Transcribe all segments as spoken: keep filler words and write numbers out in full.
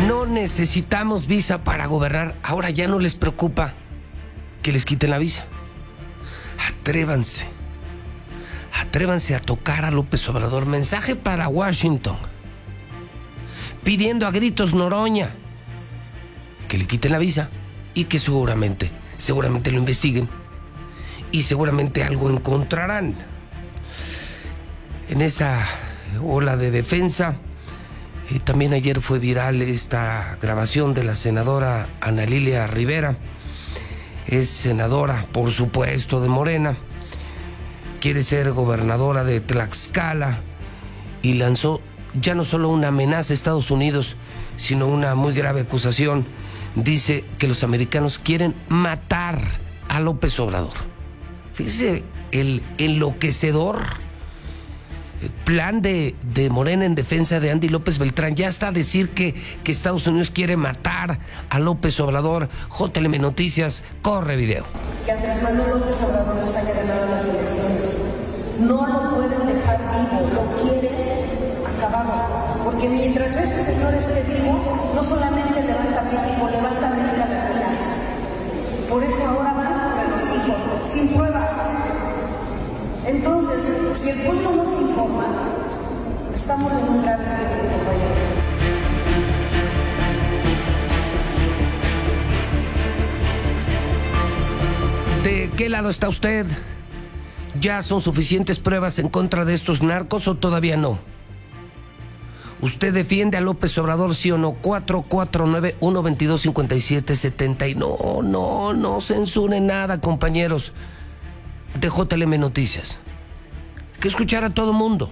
No necesitamos visa para gobernar. Ahora ya no les preocupa que les quiten la visa. Atrévanse. Atrévanse a tocar a López Obrador. Mensaje para Washington. Pidiendo a gritos Noroña que le quiten la visa y que seguramente, seguramente lo investiguen y seguramente algo encontrarán. En esa ola de defensa, eh, también ayer fue viral esta grabación de la senadora Ana Lilia Rivera. Es senadora, por supuesto, de Morena. Quiere ser gobernadora de Tlaxcala y lanzó ya no solo una amenaza a Estados Unidos, sino una muy grave acusación. Dice que los americanos quieren matar a López Obrador. Fíjese el enloquecedor plan de, de Morena en defensa de Andy López Beltrán. Ya hasta decir que, que Estados Unidos quiere matar a López Obrador. J L M Noticias, corre video. Que Andrés Manuel López Obrador les haya ganado las elecciones. No lo pueden dejar vivo, lo quieren acabado. Porque mientras ese señor esté vivo, no solamente levanta México, levanta América Latina. Por eso ahora van sobre los hijos, sin pruebas. Entonces, si el pueblo no se informa, estamos en un grave riesgo, compañeros. ¿De qué lado está usted? ¿Ya son suficientes pruebas en contra de estos narcos o todavía no? ¿Usted defiende a López Obrador, sí o no? cuatro cuatro nueve, uno dos dos, cinco siete siete cero. No, no, no censuren nada, compañeros de J L M Noticias. Hay que escuchar a todo mundo.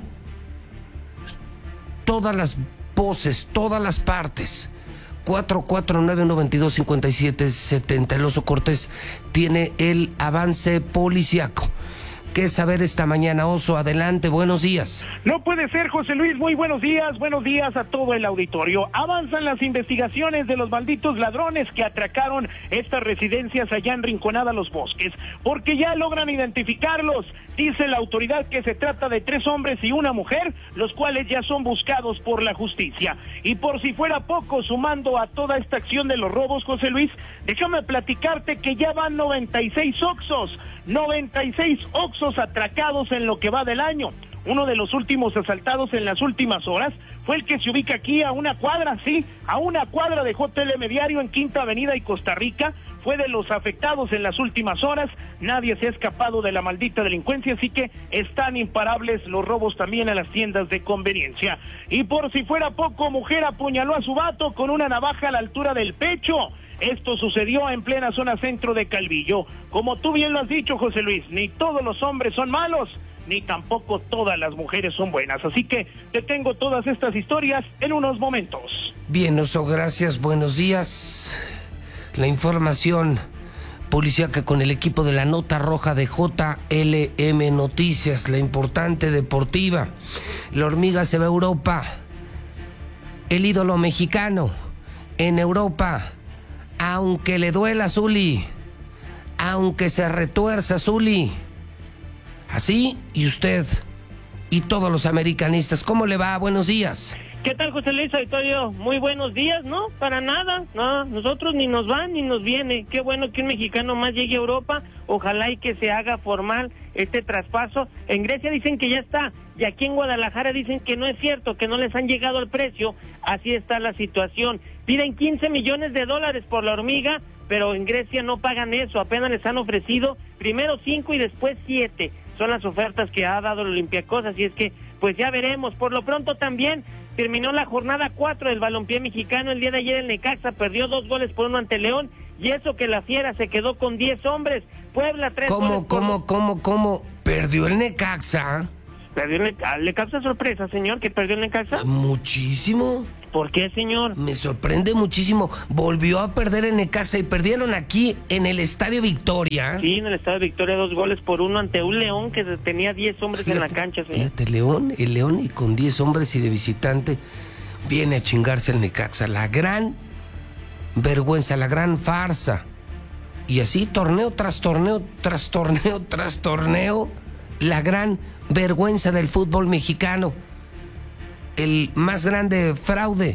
Todas las voces, todas las partes. cuatro cuatro nueve, uno dos dos, cinco siete siete cero. El Oso Cortés tiene el avance policíaco. ¿Qué saber esta mañana, Oso? Adelante, buenos días. No puede ser, José Luis, muy buenos días, buenos días a todo el auditorio. Avanzan las investigaciones de los malditos ladrones que atracaron estas residencias allá en Rinconada Los Bosques, porque ya logran identificarlos. Dice la autoridad que se trata de tres hombres y una mujer, los cuales ya son buscados por la justicia. Y por si fuera poco, sumando a toda esta acción de los robos, José Luis, déjame platicarte que ya van noventa y seis Oxxos, noventa y seis Oxxos atracados en lo que va del año. Uno de los últimos asaltados en las últimas horas fue el que se ubica aquí a una cuadra, sí, a una cuadra de J L M Diario en Quinta Avenida y Costa Rica. Fue de los afectados en las últimas horas. Nadie se ha escapado de la maldita delincuencia, así que están imparables los robos también a las tiendas de conveniencia. Y por si fuera poco, mujer apuñaló a su vato con una navaja a la altura del pecho. Esto sucedió en plena zona centro de Calvillo. Como tú bien lo has dicho, José Luis, ni todos los hombres son malos, ni tampoco todas las mujeres son buenas. Así que te tengo todas estas historias en unos momentos. Bien, Oso, gracias, buenos días. La información policíaca con el equipo de la Nota Roja de J L M Noticias, la importante deportiva. La hormiga se va a Europa. El ídolo mexicano en Europa. Aunque le duela, Zuli, aunque se retuerza, Zuli. Así, y usted, y todos los americanistas, ¿cómo le va? Buenos días. ¿Qué tal, José Luis Auditorio? Muy buenos días, ¿no? Para nada, no, nosotros ni nos va ni nos viene. Qué bueno que un mexicano más llegue a Europa, ojalá y que se haga formal este traspaso. En Grecia dicen que ya está, y aquí en Guadalajara dicen que no es cierto, que no les han llegado al precio. Así está la situación. Piden quince millones de dólares por la hormiga, pero en Grecia no pagan eso, apenas les han ofrecido primero cinco y después siete. Son las ofertas que ha dado el Olympiacos, así es que pues ya veremos. Por lo pronto también terminó la jornada cuatro del balompié mexicano. El día de ayer el Necaxa perdió dos goles por uno ante León, y eso que la Fiera se quedó con diez hombres. Puebla tres ¿Cómo, goles cómo, por... cómo, cómo? ¿Perdió el Necaxa? ¿Perdió el Necaxa? ¿Le causa sorpresa, señor, que perdió el Necaxa? Muchísimo. ¿Por qué, señor? Me sorprende muchísimo. Volvió a perder en Necaxa y perdieron aquí en el Estadio Victoria. Sí, en el Estadio Victoria, dos goles por uno ante un León que tenía diez hombres fíjate, en la cancha, señor. Fíjate, León, el León y con diez hombres y de visitante viene a chingarse el Necaxa. La gran vergüenza, la gran farsa. Y así torneo tras torneo, tras torneo, tras torneo, la gran vergüenza del fútbol mexicano. El más grande fraude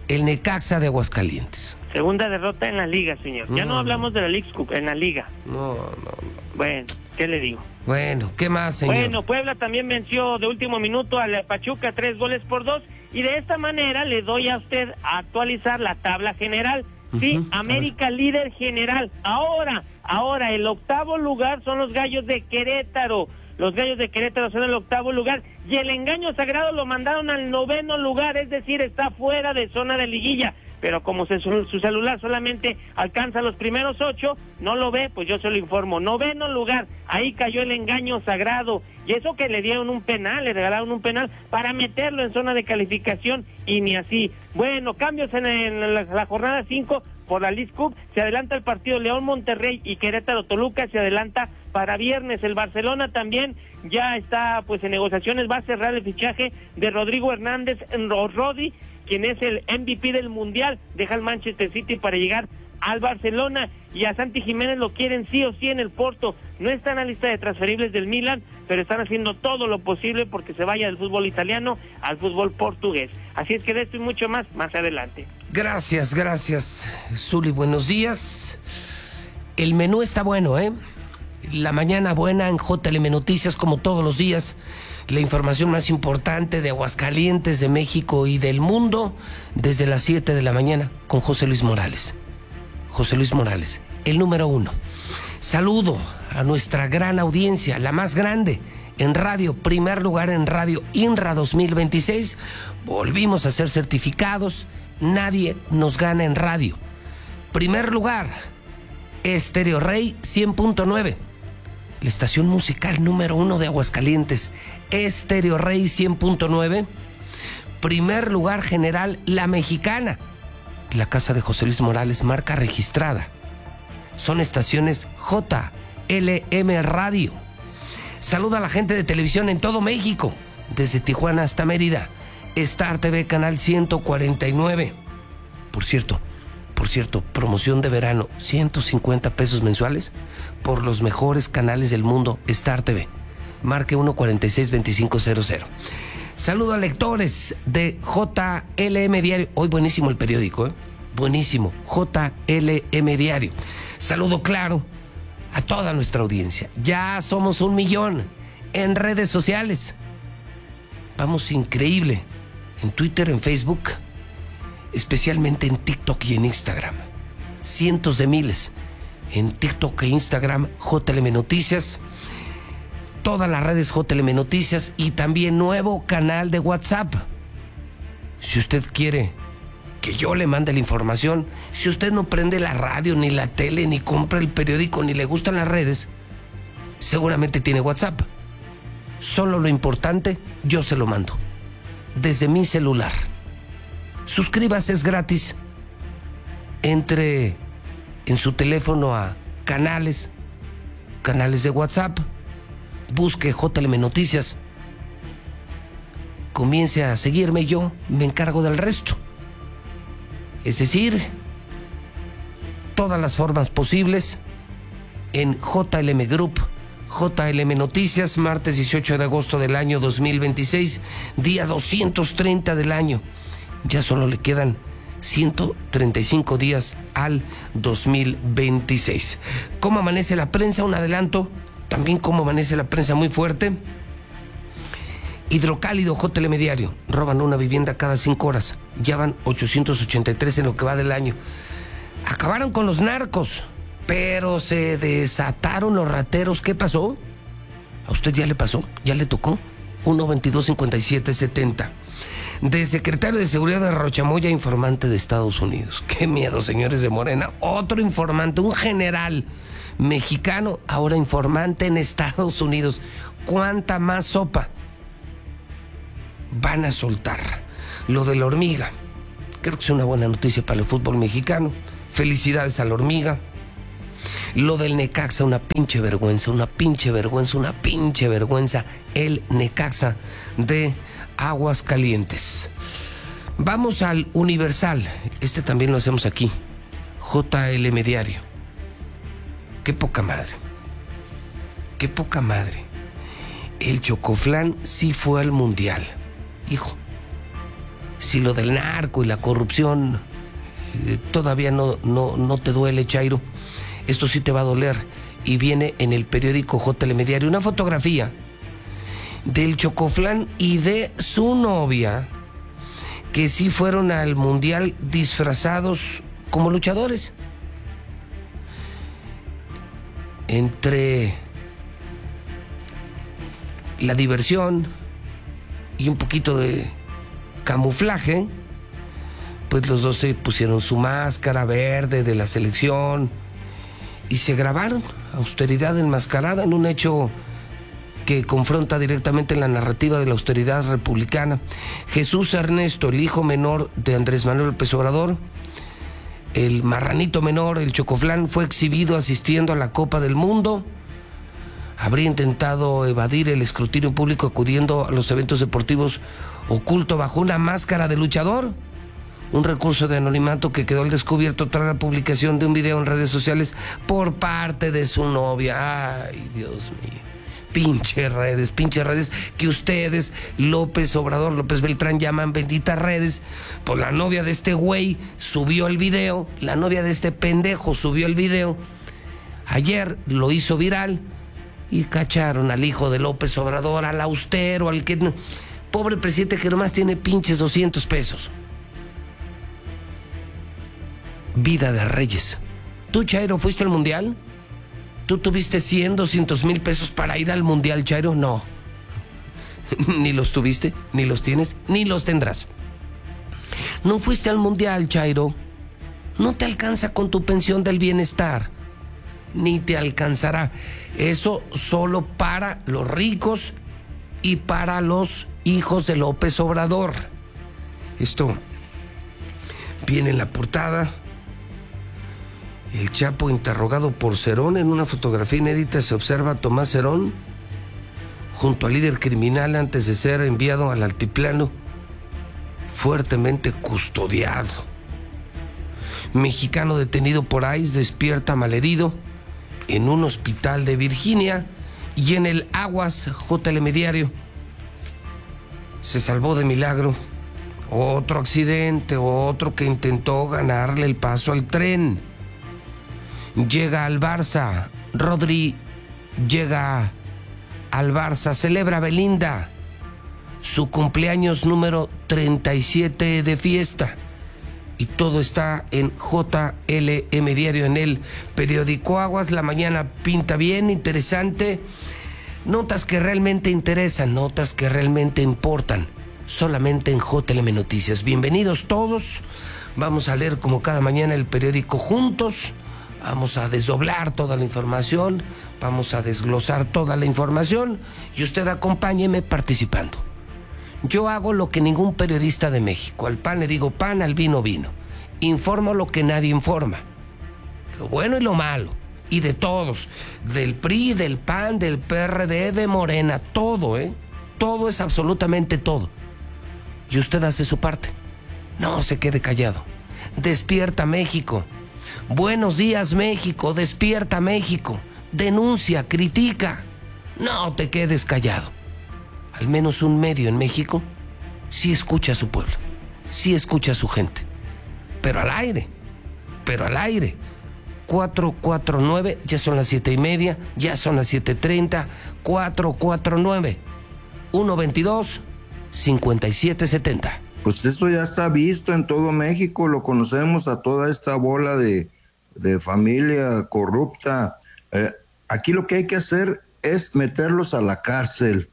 el Necaxa de Aguascalientes. Segunda derrota en la liga, señor. Ya no, no hablamos de la Leagues Cup, en la liga. No, no, no. Bueno, ¿qué le digo? Bueno, ¿qué más, señor? Bueno, Puebla también venció de último minuto al Pachuca, tres goles por dos. Y de esta manera le doy a usted a actualizar la tabla general. Sí, uh-huh. América líder general. Ahora, ahora el octavo lugar son los Gallos de Querétaro. Los Gallos de Querétaro son el octavo lugar y el Engaño Sagrado lo mandaron al noveno lugar, es decir, está fuera de zona de liguilla. Pero como se, su, su celular solamente alcanza los primeros ocho, no lo ve, pues yo se lo informo. Noveno lugar, ahí cayó el Engaño Sagrado. Y eso que le dieron un penal, le regalaron un penal para meterlo en zona de calificación y ni así. Bueno, cambios en, en la, la jornada cinco por la Leagues Cup. Se adelanta el partido León-Monterrey y Querétaro-Toluca, se adelanta para viernes. El Barcelona también ya está pues en negociaciones, va a cerrar el fichaje de Rodrigo Hernández Rodri, quien es el M V P del Mundial, deja el Manchester City para llegar al Barcelona, y a Santi Jiménez lo quieren sí o sí en el Porto. No está en la lista de transferibles del Milan, pero están haciendo todo lo posible porque se vaya del fútbol italiano al fútbol portugués. Así es que de esto y mucho más, más adelante. Gracias, gracias, Zuli, buenos días. El menú está bueno, ¿eh? La mañana buena en J L M Noticias, como todos los días. La información más importante de Aguascalientes, de México y del mundo, desde las siete de la mañana, con José Luis Morales. José Luis Morales, el número uno. Saludo a nuestra gran audiencia, la más grande en radio, primer lugar en radio INRA dos mil veintiséis. Volvimos a ser certificados, nadie nos gana en radio. Primer lugar, Estéreo Rey cien punto nueve. La estación musical número uno de Aguascalientes, Estéreo Rey cien punto nueve. Primer lugar general, La Mexicana. La casa de José Luis Morales, marca registrada. Son estaciones J L M Radio. Saluda a la gente de televisión en todo México, desde Tijuana hasta Mérida. Star T V, canal ciento cuarenta y nueve. Por cierto, Por cierto, promoción de verano, ciento cincuenta pesos mensuales por los mejores canales del mundo, Star T V. Marque uno cuarenta y seis veinticinco cero cero. Saludo a lectores de J L M Diario. Hoy buenísimo el periódico, ¿eh? Buenísimo. J L M Diario. Saludo claro a toda nuestra audiencia. Ya somos un millón en redes sociales. Vamos increíble. En Twitter, en Facebook, especialmente en TikTok y en Instagram. Cientos de miles en TikTok e Instagram, J L M Noticias. Todas las redes J L M Noticias y también nuevo canal de WhatsApp. Si usted quiere que yo le mande la información, si usted no prende la radio, ni la tele, ni compra el periódico, ni le gustan las redes, seguramente tiene WhatsApp. Solo lo importante, yo se lo mando. Desde mi celular. Suscríbase, es gratis. Entre en su teléfono a canales, canales de WhatsApp, busque J L M Noticias, comience a seguirme y yo me encargo del resto. Es decir, todas las formas posibles en J L M Group, J L M Noticias, martes dieciocho de agosto del año dos mil veintiséis, día doscientos treinta del año. Ya solo le quedan ciento treinta y cinco días al dos mil veintiséis. ¿Cómo amanece la prensa? Un adelanto. También cómo amanece la prensa muy fuerte. Hidrocálido, J L M Diario. Roban una vivienda cada cinco horas. Ya van ochocientos ochenta y tres en lo que va del año. Acabaron con los narcos, pero se desataron los rateros. ¿Qué pasó? ¿A usted ya le pasó? ¿Ya le tocó? uno veintidós cincuenta y siete setenta. De secretario de Seguridad de Rochamoya, informante de Estados Unidos. Qué miedo, señores de Morena. Otro informante, un general mexicano, ahora informante en Estados Unidos. ¿Cuánta más sopa van a soltar? Lo de la hormiga, creo que es una buena noticia para el fútbol mexicano. Felicidades a la hormiga. Lo del Necaxa, una pinche vergüenza, una pinche vergüenza, una pinche vergüenza. El Necaxa de Aguascalientes. Vamos al Universal. Este también lo hacemos aquí. J L M Diario. Qué poca madre. Qué poca madre. El Chocoflán sí fue al Mundial. Hijo, si lo del narco y la corrupción eh, todavía no, no, no te duele, Chairo, esto sí te va a doler. Y viene en el periódico J Telediario una fotografía del Chocoflán y de su novia, que sí fueron al mundial disfrazados como luchadores. Entre la diversión y un poquito de camuflaje, pues los dos se pusieron su máscara verde de la selección y se grabaron. Austeridad enmascarada en un hecho que confronta directamente la narrativa de la austeridad republicana. Jesús Ernesto, el hijo menor de Andrés Manuel López Obrador, el marranito menor, el Chocoflán, fue exhibido asistiendo a la Copa del Mundo. Habría intentado evadir el escrutinio público acudiendo a los eventos deportivos oculto bajo una máscara de luchador. Un recurso de anonimato que quedó al descubierto tras la publicación de un video en redes sociales por parte de su novia. Ay, Dios mío. Pinche redes, pinche redes que ustedes, López Obrador, López Beltrán, llaman benditas redes. Pues la novia de este güey subió el video, la novia de este pendejo subió el video. Ayer lo hizo viral y cacharon al hijo de López Obrador, al austero, al que... Pobre presidente que nomás tiene pinches doscientos pesos. Vida de reyes. ¿Tú, Chairo, fuiste al mundial? ¿Tú tuviste cien, doscientos mil pesos para ir al mundial, Chairo? No. Ni los tuviste, ni los tienes, ni los tendrás. No fuiste al mundial, Chairo. No te alcanza con tu pensión del bienestar. Ni te alcanzará. Eso solo para los ricos y para los hijos de López Obrador. Esto viene en la portada. El Chapo interrogado por Cerón. En una fotografía inédita se observa a Tomás Cerón junto al líder criminal antes de ser enviado al altiplano, fuertemente custodiado. Mexicano detenido por I C E despierta malherido en un hospital de Virginia. Y en el Aguas, J Telediario, se salvó de milagro. Otro accidente, otro que intentó ganarle el paso al tren. Llega al Barça, Rodri llega al Barça, celebra Belinda su cumpleaños número treinta y siete de fiesta. Y todo está en J L M Diario, en el periódico Aguas. La mañana pinta bien, interesante. Notas que realmente interesan, notas que realmente importan, solamente en J L M Noticias. Bienvenidos todos. Vamos a leer como cada mañana el periódico juntos. Vamos a desdoblar toda la información, vamos a desglosar toda la información y usted acompáñeme participando. Yo hago lo que ningún periodista de México. Al pan le digo pan, al vino vino. Informo lo que nadie informa. Lo bueno y lo malo. Y de todos. Del P R I, del P A N, del P R D, de Morena. Todo, ¿eh? Todo es absolutamente todo. Y usted hace su parte. No se quede callado. Despierta México. Buenos días México. Despierta México. Denuncia, critica. No te quedes callado. Al menos un medio en México sí escucha a su pueblo, sí escucha a su gente. Pero al aire, pero al aire. cuatro cuatro nueve, ya son las siete y media, ya son las siete treinta. cuatro cuatro nueve, uno veintidós, cincuenta y siete setenta. Pues eso ya está visto en todo México, lo conocemos a toda esta bola de, de familia corrupta. Eh, aquí lo que hay que hacer es meterlos a la cárcel.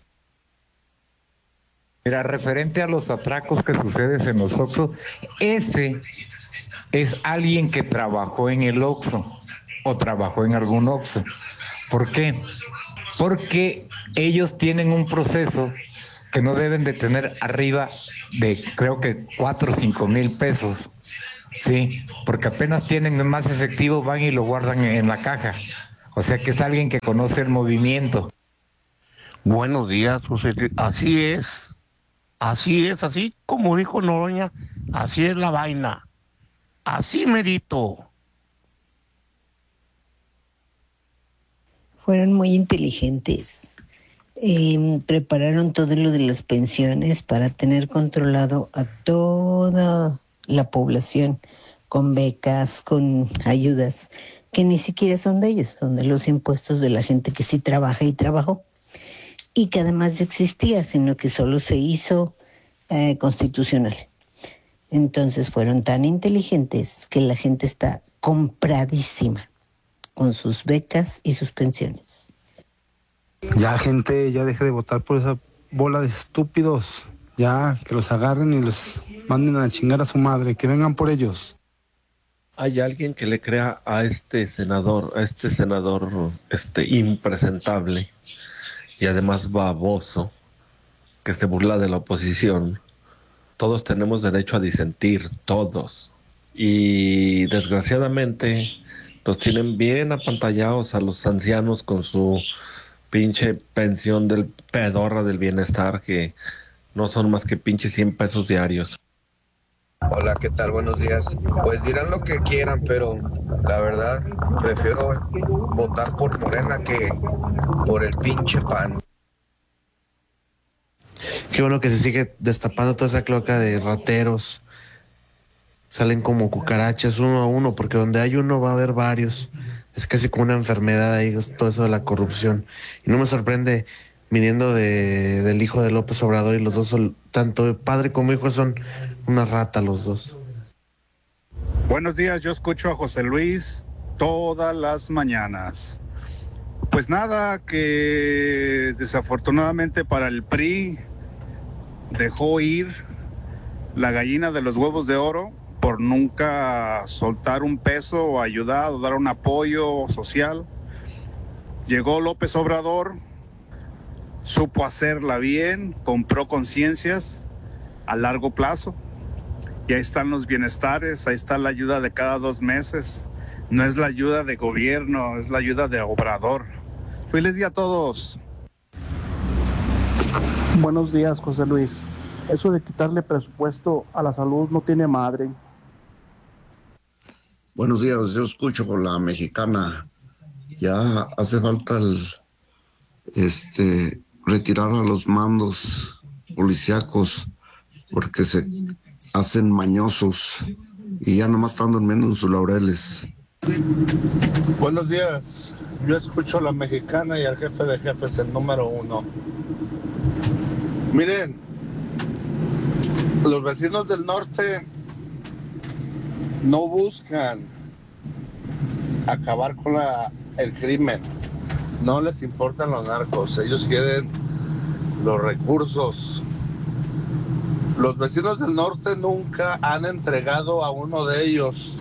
Mira, referente a los atracos que suceden en los Oxxo, ese es alguien que trabajó en el Oxxo o trabajó en algún Oxxo. ¿Por qué? Porque ellos tienen un proceso que no deben de tener arriba de, creo que cuatro o cinco mil pesos, ¿sí? Porque apenas tienen más efectivo, van y lo guardan en la caja. O sea que es alguien que conoce el movimiento. Buenos días, José. Así es. Así es, así como dijo Noroña, así es la vaina. Así merito. Fueron muy inteligentes. Eh, prepararon todo lo de las pensiones para tener controlado a toda la población con becas, con ayudas que ni siquiera son de ellos, son de los impuestos de la gente que sí trabaja y trabajó, y que además ya existía, sino que solo se hizo eh, constitucional. Entonces fueron tan inteligentes que la gente está compradísima con sus becas y sus pensiones. Ya, gente, ya deje de votar por esa bola de estúpidos. Ya, que los agarren y los manden a chingar a su madre, que vengan por ellos. ¿Hay alguien que le crea a este senador, a este senador este impresentable y además baboso, que se burla de la oposición? Todos tenemos derecho a disentir, todos. Y desgraciadamente los tienen bien apantallados a los ancianos con su pinche pensión del pedorra del bienestar, que no son más que pinche cien pesos diarios. Hola, ¿qué tal? Buenos días. Pues dirán lo que quieran, pero la verdad prefiero votar por Morena que por el pinche P A N. Qué bueno que se sigue destapando toda esa cloaca de rateros. Salen como cucarachas uno a uno, porque donde hay uno va a haber varios. Es casi como una enfermedad ahí, todo eso de la corrupción. Y no me sorprende viniendo de, del hijo de López Obrador, y los dos, son, tanto padre como hijo, son una rata los dos. Buenos días, yo escucho a José Luis todas las mañanas. Pues nada, que desafortunadamente para el P R I dejó ir la gallina de los huevos de oro por nunca soltar un peso o ayudar o dar un apoyo social. Llegó López Obrador, supo hacerla bien, compró conciencias a largo plazo, y ahí están los bienestares, ahí está la ayuda de cada dos meses. No es la ayuda de gobierno, es la ayuda de Obrador. Feliz día a todos. Buenos días, José Luis. Eso de quitarle presupuesto a la salud no tiene madre. Buenos días, yo escucho con la mexicana. Ya hace falta el, este, retirar a los mandos policíacos porque se hacen mañosos y ya nomás están durmiendo en sus laureles. Buenos días, yo escucho a la mexicana y al jefe de jefes, el número uno. Miren, los vecinos del norte no buscan acabar con la, el crimen, no les importan los narcos, ellos quieren los recursos. Los vecinos del norte nunca han entregado a uno de ellos,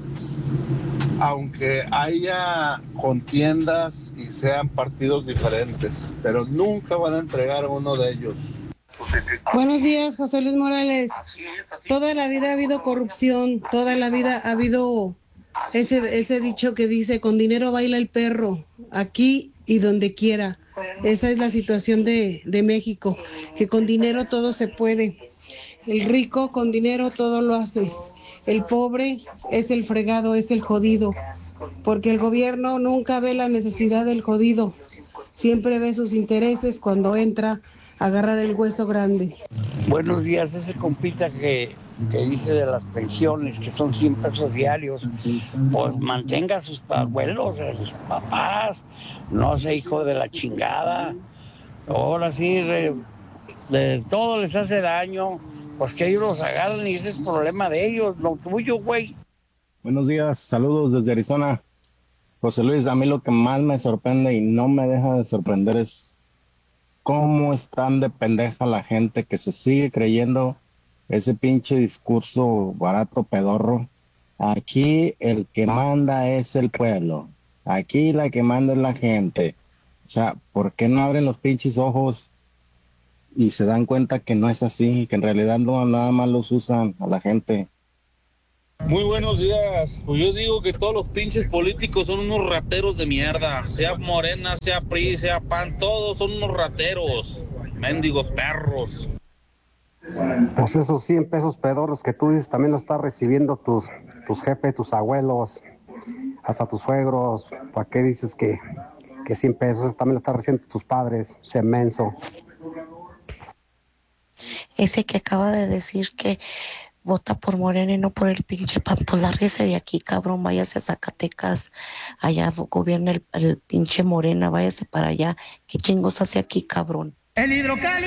aunque haya contiendas y sean partidos diferentes, pero nunca van a entregar a uno de ellos. Buenos días, José Luis Morales. Toda la vida ha habido corrupción, toda la vida ha habido ese, ese dicho que dice, con dinero baila el perro, aquí y donde quiera. Esa es la situación de, de México, que con dinero todo se puede. El rico con dinero todo lo hace. El pobre es el fregado, es el jodido, porque el gobierno nunca ve la necesidad del jodido, siempre ve sus intereses cuando entra a agarrar el hueso grande. Buenos días, ese compita que, que dice de las pensiones, que son cien pesos diarios, pues mantenga a sus abuelos, a sus papás, no sea hijo de la chingada. Ahora sí, de, de todo les hace daño. Pues que ellos los agarran y ese es problema de ellos, no tuyo, güey. Buenos días, saludos desde Arizona. José Luis, a mí lo que más me sorprende y no me deja de sorprender es cómo están de pendeja la gente que se sigue creyendo ese pinche discurso barato, pedorro. Aquí el que manda es el pueblo, aquí la que manda es la gente. O sea, ¿por qué no abren los pinches ojos y se dan cuenta que no es así, que en realidad no nada más los usan a la gente? Muy buenos días. Pues yo digo que todos los pinches políticos son unos rateros de mierda. Sea Morena, sea P R I, sea P A N, todos son unos rateros. Mendigos perros. Pues esos cien pesos pedorros que tú dices también los estás recibiendo tus, tus jefes, tus abuelos, hasta tus suegros. ¿Para qué dices que, que cien pesos también lo están recibiendo tus padres, se menso. Ese que acaba de decir que vota por Morena y no por el pinche P A N, pues lárguese de aquí, cabrón, váyase a Zacatecas, allá gobierna el, el pinche Morena, váyase para allá, ¿qué chingos hace aquí, cabrón? El hidrocálido.